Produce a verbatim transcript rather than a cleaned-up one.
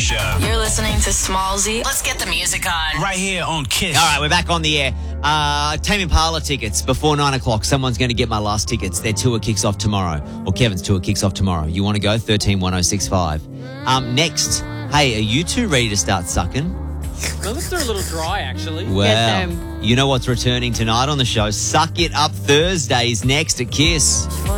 Show. You're listening to Smallzy. Let's get the music on. Right here on Kiss. All right, we're back on the air. Uh, Tame Impala tickets before nine o'clock. Someone's going to get my last tickets. Their tour kicks off tomorrow, or Kevin's tour kicks off tomorrow. You want to go? thirteen one oh six five. Um, next, hey, are you two ready to start sucking? My lips are a little dry, actually. Well, Yes, um, you know what's returning tonight on the show? Suck It Up Thursdays next at Kiss.